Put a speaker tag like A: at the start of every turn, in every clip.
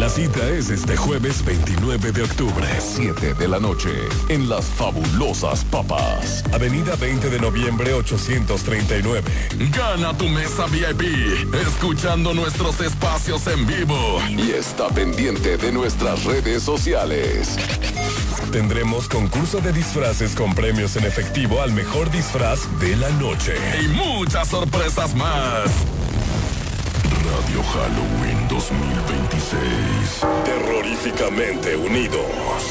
A: La cita es este jueves 29 de octubre, 7 de la noche, en Las Fabulosas Papas, Avenida 20 de noviembre 839.
B: Gana tu mesa VIP, escuchando nuestros espacios en vivo.
A: Y está pendiente de nuestras redes sociales. Tendremos concurso de disfraces con premios en efectivo al mejor disfraz de la noche.
B: Y muchas sorpresas más.
A: Radio Halloween 2026. Terroríficamente unidos.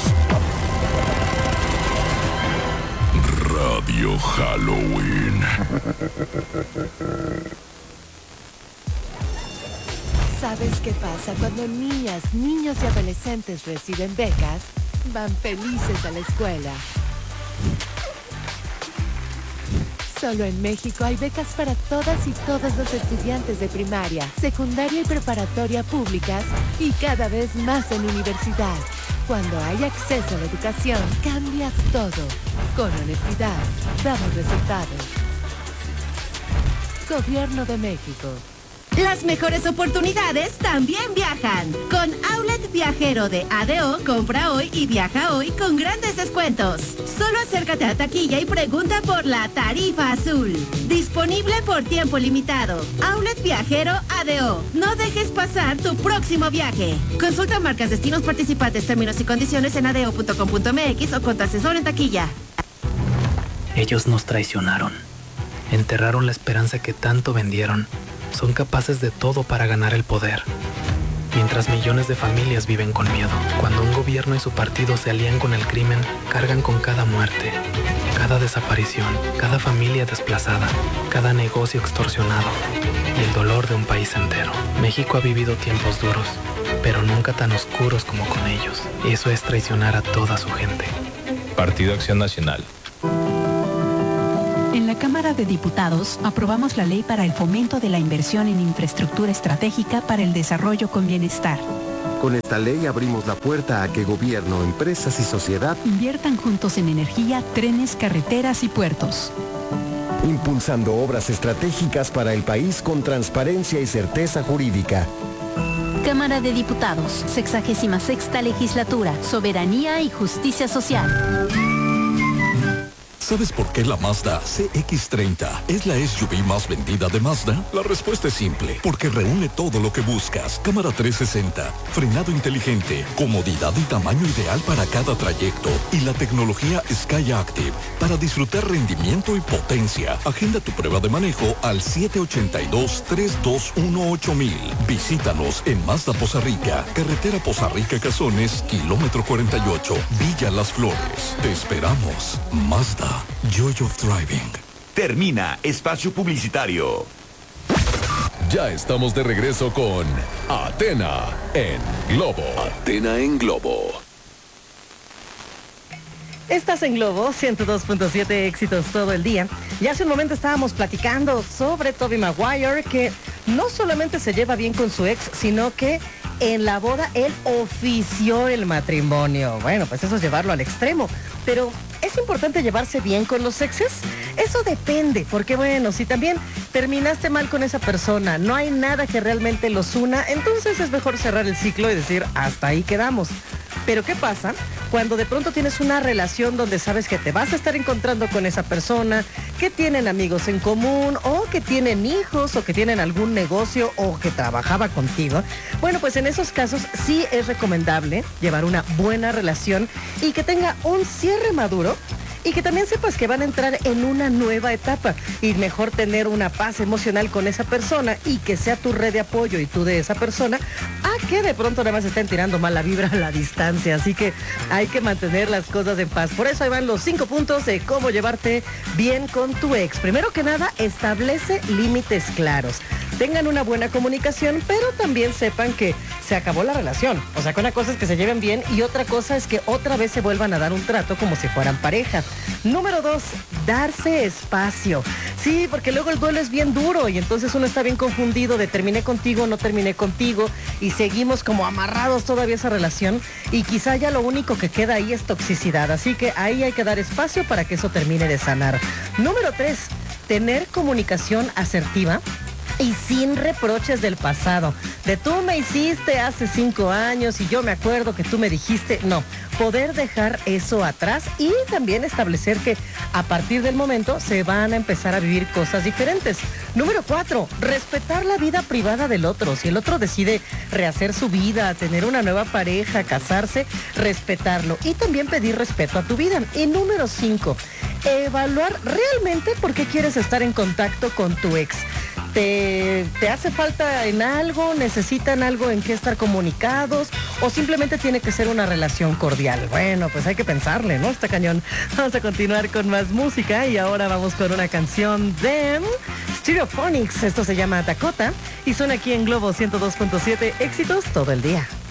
A: Radio Halloween.
C: ¿Sabes qué pasa cuando niñas, niños y adolescentes reciben becas? Van felices a la escuela. Solo en México hay becas para todas y todos los estudiantes de primaria, secundaria y preparatoria públicas y cada vez más en universidad. Cuando hay acceso a la educación, cambia todo. Con honestidad, damos resultados. Gobierno de México.
D: Las mejores oportunidades también viajan. Con Outlet Viajero de ADO, compra hoy y viaja hoy con grandes descuentos. Solo acércate a taquilla y pregunta por la tarifa azul. Disponible por tiempo limitado. Outlet Viajero ADO. No dejes pasar tu próximo viaje. Consulta marcas, destinos participantes, términos y condiciones en adeo.com.mx o con tu asesor en taquilla.
E: Ellos nos traicionaron. Enterraron la esperanza que tanto vendieron. Son capaces de todo para ganar el poder. Mientras millones de familias viven con miedo. Cuando un gobierno y su partido se alían con el crimen, cargan con cada muerte, cada desaparición, cada familia desplazada, cada negocio extorsionado y el dolor de un país entero. México ha vivido tiempos duros, pero nunca tan oscuros como con ellos. Eso es traicionar a toda su gente.
F: Partido Acción Nacional.
G: En la Cámara de Diputados aprobamos la ley para el fomento de la inversión en infraestructura estratégica para el desarrollo con bienestar.
H: Con esta ley abrimos la puerta a que gobierno, empresas y sociedad
G: inviertan juntos en energía, trenes, carreteras y puertos.
H: Impulsando obras estratégicas para el país con transparencia y certeza jurídica.
I: Cámara de Diputados, 66ª Legislatura, Soberanía y Justicia Social.
A: ¿Sabes por qué la Mazda CX-30 es la SUV más vendida de Mazda? La respuesta es simple, porque reúne todo lo que buscas. Cámara 360, frenado inteligente, comodidad y tamaño ideal para cada trayecto y la tecnología Sky Active para disfrutar rendimiento y potencia. Agenda tu prueba de manejo al 782-321-8000. Visítanos en Mazda Poza Rica, carretera Poza Rica Cazones, kilómetro 48, Villa Las Flores. Te esperamos. Mazda. Joy of Driving.
J: Termina espacio publicitario.
A: Ya estamos de regreso con Atena en Globo. Atena en Globo.
K: Estás en Globo 102.7, éxitos todo el día. Y hace un momento estábamos platicando sobre Tobey Maguire, que no solamente se lleva bien con su ex, sino que en la boda él ofició el matrimonio. Bueno, pues eso es llevarlo al extremo. Pero ¿es importante llevarse bien con los exes? Eso depende, porque bueno, si también terminaste mal con esa persona, no hay nada que realmente los una, entonces es mejor cerrar el ciclo y decir, hasta ahí quedamos. Pero ¿qué pasa cuando de pronto tienes una relación donde sabes que te vas a estar encontrando con esa persona, que tienen amigos en común, o que tienen hijos, o que tienen algún negocio, o que trabajaba contigo? Bueno, pues en esos casos sí es recomendable llevar una buena relación y que tenga un cierre maduro, y que también sepas que van a entrar en una nueva etapa y mejor tener una paz emocional con esa persona y que sea tu red de apoyo y tú de esa persona, a que de pronto nada más estén tirando mala vibra a la distancia. Así que hay que mantener las cosas en paz. Por eso ahí van los 5 puntos de cómo llevarte bien con tu ex. Primero que nada, establece límites claros. Tengan una buena comunicación, pero también sepan que se acabó la relación. O sea, que una cosa es que se lleven bien y otra cosa es que otra vez se vuelvan a dar un trato como si fueran pareja. Número 2, darse espacio. Sí, porque luego el duelo es bien duro y entonces uno está bien confundido de terminé contigo, no terminé contigo, y seguimos como amarrados todavía a esa relación y quizá ya lo único que queda ahí es toxicidad. Así que ahí hay que dar espacio para que eso termine de sanar. Número 3, tener comunicación asertiva y sin reproches del pasado. De tú me hiciste hace 5 años y yo me acuerdo que tú me dijiste, no. Poder dejar eso atrás y también establecer que a partir del momento se van a empezar a vivir cosas diferentes. Número 4, respetar la vida privada del otro. Si el otro decide rehacer su vida, tener una nueva pareja, casarse, respetarlo y también pedir respeto a tu vida. Y número 5, evaluar realmente por qué quieres estar en contacto con tu ex. ¿Te hace falta en algo? ¿Necesitan algo en qué estar comunicados? ¿O simplemente tiene que ser una relación cordial? Bueno, pues hay que pensarle, ¿no? Está cañón. Vamos a continuar con más música y ahora vamos con una canción de Stereophonics. Esto se llama Dakota y suena aquí en Globo 102.7. Éxitos todo el día.